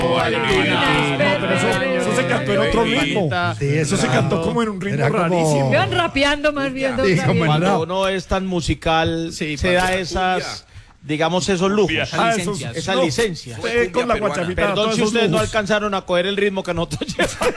Pero eso se cantó en otro ritmo. Eso se cantó como en un ritmo rarísimo. Vean rapeando más bien. Cuando uno es tan musical, se da esas, digamos, esos lujos, esas licencias. Con la guachapita. Perdón si ustedes no alcanzaron a coger el ritmo que nosotros llevamos.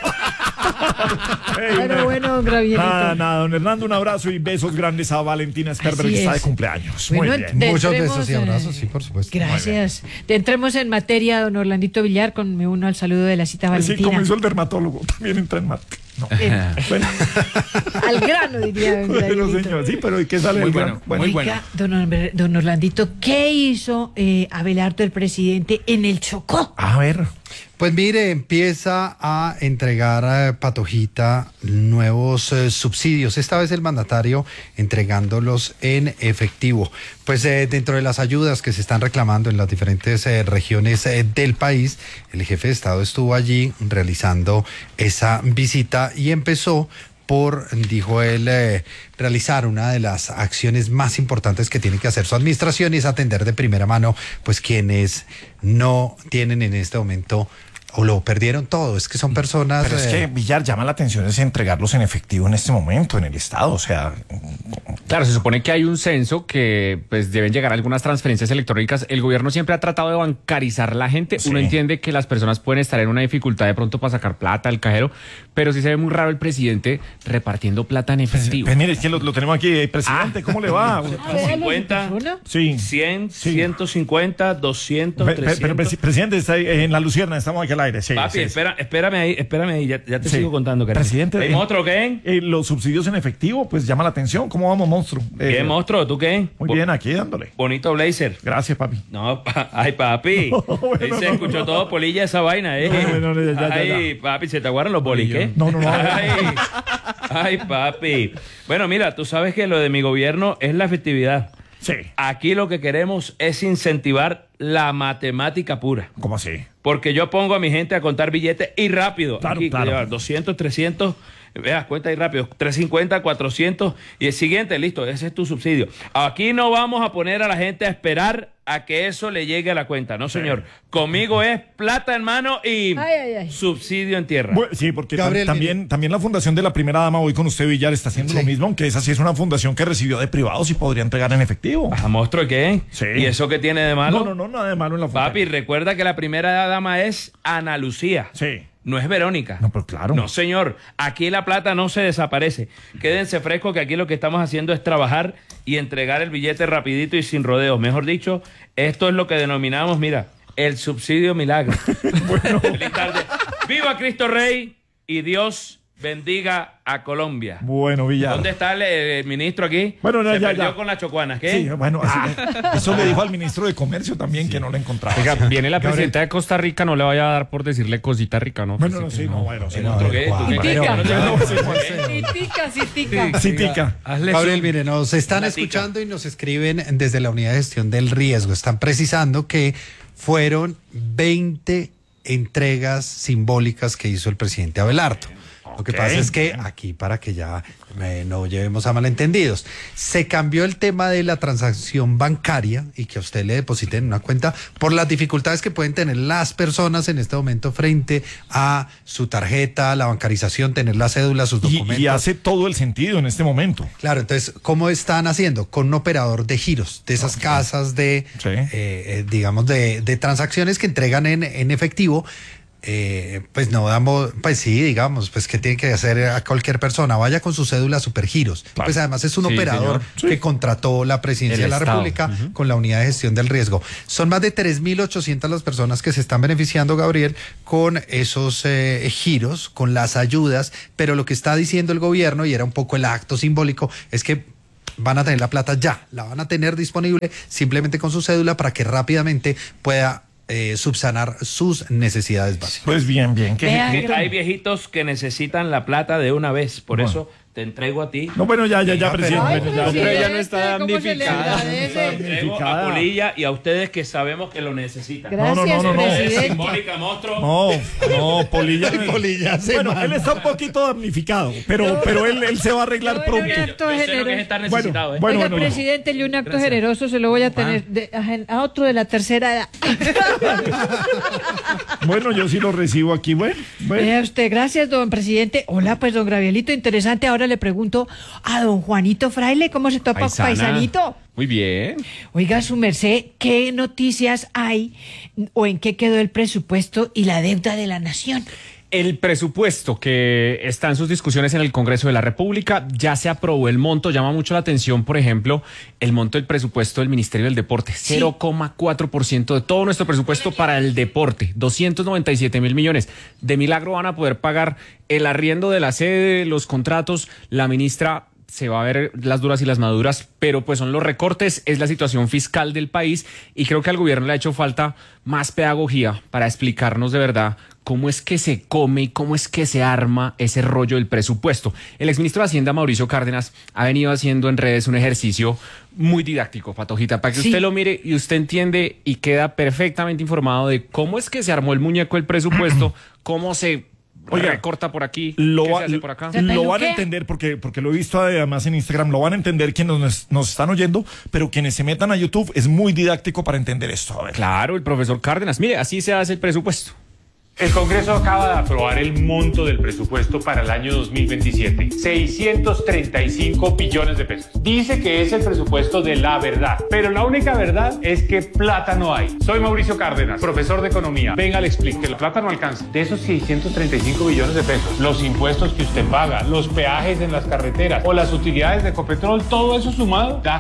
Bueno, Gravierito. Nada, don Hernando, un abrazo y besos grandes a Valentina Sperber, que está de cumpleaños. Bueno, muy bien. Muchos besos y abrazos, sí, por supuesto. Gracias. Entremos en materia, don Orlandito Villar, me uno al saludo de la cita Valentina. Sí, como hizo el dermatólogo, también entra en mate. No. Bueno. Al grano, diría. Bueno, señor, sí, pero ¿y qué sale? Muy bueno, muy bueno. Don Orlandito, ¿qué hizo Abelardo, el presidente, en el Chocó? A ver. Pues mire, empieza a entregar Patojita nuevos subsidios. Esta vez el mandatario entregándolos en efectivo. Pues dentro de las ayudas que se están reclamando en las diferentes regiones del país, el jefe de Estado estuvo allí realizando esa visita y empezó por, dijo él, realizar una de las acciones más importantes que tiene que hacer su administración, y es atender de primera mano pues quienes no tienen en este momento o lo perdieron todo. Es que son personas... Pero es que, Villar, llama la atención es entregarlos en efectivo en este momento en el Estado, o sea... Claro, se supone que hay un censo que pues deben llegar algunas transferencias electrónicas. El gobierno siempre ha tratado de bancarizar a la gente. Sí. Uno entiende que las personas pueden estar en una dificultad de pronto para sacar plata al cajero, pero sí se ve muy raro el presidente repartiendo plata en efectivo. Pues mire, es que lo tenemos aquí, presidente, ¿cómo le va? 50, sí. 100, sí. 150, 200, 300. Pero presidente, está ahí, en la Lucierna, estamos aquí al aire. Sí, papi, sí. Espérame ahí, ya te sigo contando. Cariño. Presidente, ¿Hay monstruo qué? Los subsidios en efectivo, pues llama la atención. ¿Cómo vamos, monstruo? ¿Qué monstruo? ¿Tú qué? Muy bien, aquí dándole. Bonito blazer. Gracias, papi. No, ay, papi. Bueno, se escuchó todo polilla esa vaina, Ay, papi, ¿se te aguardan los bolis, qué? No. Ay, papi. Bueno, mira, tú sabes que lo de mi gobierno es la efectividad. Sí. Aquí lo que queremos es incentivar la matemática pura. ¿Cómo así? Porque yo pongo a mi gente a contar billetes y rápido. Claro, aquí, claro. 200, 300, veas, cuenta ahí rápido. 350, 400 y el siguiente, listo, ese es tu subsidio. Aquí no vamos a poner a la gente a esperar a que eso le llegue a la cuenta, no señor. Sí. Conmigo es plata en mano y subsidio en tierra. Bueno, sí, porque también la fundación de la primera dama, hoy con usted, Villar, está haciendo lo mismo, aunque esa sí es una fundación que recibió de privados y podría entregar en efectivo. ¿A monstruo qué? Sí. ¿Y eso qué tiene de malo? No, nada de malo en la fundación. Papi, recuerda que la primera dama es Ana Lucía. Sí. No es Verónica. No, pero claro. No, señor. Aquí la plata no se desaparece. Quédense frescos que aquí lo que estamos haciendo es trabajar y entregar el billete rapidito y sin rodeos. Mejor dicho, esto es lo que denominamos, mira, el subsidio milagro. Bueno. Feliz tarde. ¡Viva Cristo Rey! Y Dios bendiga a Colombia. Bueno, Villar. ¿Dónde está el ministro aquí? Bueno, Se perdió con las chocuanas, ¿qué? Sí, bueno, eso le dijo al ministro de Comercio también, que no lo encontraba. Oiga, viene la presidenta de Costa Rica, no le vaya a dar por decirle cosita rica, ¿no? Bueno, Citica. Gabriel, mire, nos están escuchando y nos escriben desde la unidad de gestión del riesgo. Están precisando que fueron 20 entregas simbólicas que hizo el presidente Abelardo. Lo que pasa es que aquí, para que ya no llevemos a malentendidos, se cambió el tema de la transacción bancaria y que a usted le depositen en una cuenta por las dificultades que pueden tener las personas en este momento frente a su tarjeta, la bancarización, tener la cédula, sus documentos. Y hace todo el sentido en este momento. Claro, entonces, ¿cómo están haciendo? Con un operador de giros, de esas casas de, digamos, de transacciones que entregan en efectivo. Pues no damos, pues sí, digamos, pues que tiene que hacer a cualquier persona, vaya con su cédula a Supergiros. Claro. Pues además es un operador que contrató la presidencia de la República con la unidad de gestión del riesgo. Son más de 3.800 las personas que se están beneficiando, Gabriel, con esos giros, con las ayudas, pero lo que está diciendo el gobierno, y era un poco el acto simbólico, es que van a tener la plata ya, la van a tener disponible simplemente con su cédula para que rápidamente pueda subsanar sus necesidades básicas. Pues bien. Hay viejitos que necesitan la plata de una vez, por eso te entrego a ti. No, bueno, ya, presidente. Ay, Bueno, ya. Pero ella no está ¿cómo se le damnificada. agradece? Entrego a Polilla y a ustedes que sabemos que lo necesitan. Gracias, No. presidente. Simbólica, monstruo. No, Polilla. Polilla se Bueno, manda. él está un poquito damnificado, pero él se va a arreglar Bueno, pronto. un acto Yo sé lo que es generoso. estar necesitado, ¿eh? Bueno, Oiga, bueno, presidente, y un acto generoso se lo voy a tener a otro de la tercera edad. Bueno, yo sí lo recibo aquí. Bueno. Vea usted, gracias, don presidente. Hola, pues, don Gravielito, interesante. Ahora le pregunto a don Juanito Fraile, ¿cómo se topa, Paisana. paisanito? Muy bien. Oiga, su merced, ¿qué noticias hay o en qué quedó el presupuesto y la deuda de la nación? El presupuesto que está en sus discusiones en el Congreso de la República ya se aprobó el monto. Llama mucho la atención, por ejemplo, el monto del presupuesto del Ministerio del Deporte. 0,4% de todo nuestro presupuesto para el deporte. 297.000 millones. De milagro van a poder pagar el arriendo de la sede, los contratos. La ministra se va a ver las duras y las maduras, pero pues son los recortes, es la situación fiscal del país y creo que al gobierno le ha hecho falta más pedagogía para explicarnos de verdad cómo es que se come y cómo es que se arma ese rollo del presupuesto. El exministro de Hacienda, Mauricio Cárdenas, ha venido haciendo en redes un ejercicio muy didáctico, Patojita, para que usted lo mire y usted entiende y queda perfectamente informado de cómo es que se armó el muñeco del presupuesto, cómo se recorta por aquí, qué se hace por acá. Lo van a entender porque lo he visto además en Instagram, lo van a entender quienes nos están oyendo, pero quienes se metan a YouTube es muy didáctico para entender esto. A ver. Claro, el profesor Cárdenas, mire, así se hace el presupuesto. El Congreso acaba de aprobar el monto del presupuesto para el año 2027, 635 billones de pesos. Dice que es el presupuesto de la verdad, pero la única verdad es que plata no hay. Soy Mauricio Cárdenas, profesor de economía. Venga, le explico que la plata no alcanza. De esos 635 billones de pesos, los impuestos que usted paga, los peajes en las carreteras o las utilidades de Ecopetrol, todo eso sumado da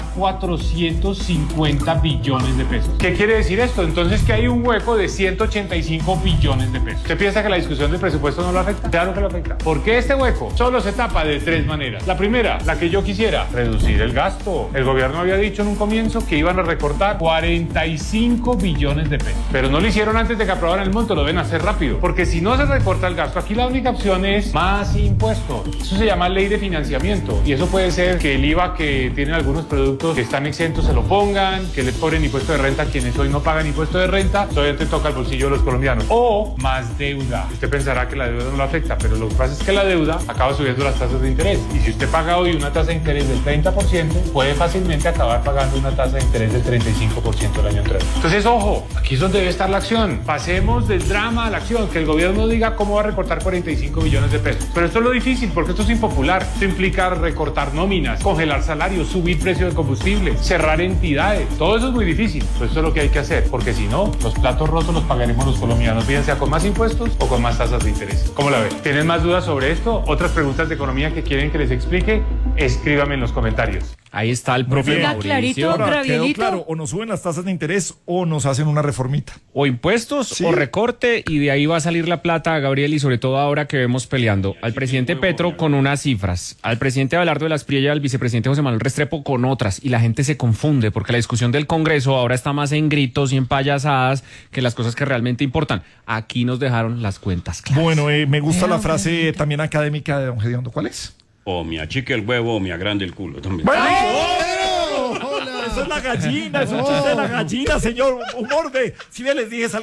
450 billones de pesos. ¿Qué quiere decir esto? Entonces que hay un hueco de 185 billones de pesos. ¿Usted piensa que la discusión del presupuesto no lo afecta? Claro que lo afecta. Porque este hueco solo se tapa de tres maneras. La primera, la que yo quisiera, reducir el gasto. El gobierno había dicho en un comienzo que iban a recortar 45 billones de pesos. Pero no lo hicieron antes de que aprobaran el monto, lo deben hacer rápido. Porque si no se recorta el gasto, aquí la única opción es más impuestos. Eso se llama ley de financiamiento. Y eso puede ser que el IVA que tienen algunos productos que están exentos se lo pongan, que les cobren impuesto de renta a quienes hoy no pagan impuesto de renta, todavía te toca el bolsillo de los colombianos. O más deuda. Usted pensará que la deuda no lo afecta, pero lo que pasa es que la deuda acaba subiendo las tasas de interés. Y si usted paga hoy una tasa de interés del 30%, puede fácilmente acabar pagando una tasa de interés del 35% el año entrante. Entonces, ojo, aquí es donde debe estar la acción. Pasemos del drama a la acción, que el gobierno diga cómo va a recortar 45 billones de pesos. Pero esto es lo difícil, porque esto es impopular. Esto implica recortar nóminas, congelar salarios, subir precio de combustible, cerrar entidades. Todo eso es muy difícil. Pues esto es lo que hay que hacer, porque si no, los platos rotos los pagaremos los colombianos, bien sea con más impuestos o con más tasas de interés. ¿Cómo la ven? ¿Tienen más dudas sobre esto? ¿Otras preguntas de economía que quieren que les explique? Escríbame en los comentarios. Ahí está el profe Está Mauricio. clarito, Ahora, quedó Gravielito. claro, o nos suben las tasas de interés o nos hacen una reformita. O impuestos Sí. o recorte y de ahí va a salir la plata, Gabriel, y sobre todo ahora que vemos peleando al presidente Petro con unas cifras, al presidente Abelardo de la Espriella y al vicepresidente José Manuel Restrepo con otras, y la gente se confunde porque la discusión del Congreso ahora está más en gritos y en payasadas que las cosas que realmente importan. Aquí nos dejaron las cuentas claras. Bueno, me gusta la frase también académica de don Gediondo. ¿Cuál es? O me achique el huevo o me agrande el culo también. ¡Bueno! Eso es la gallina, es un chiste de la gallina, señor. Humor de, si bien les dije,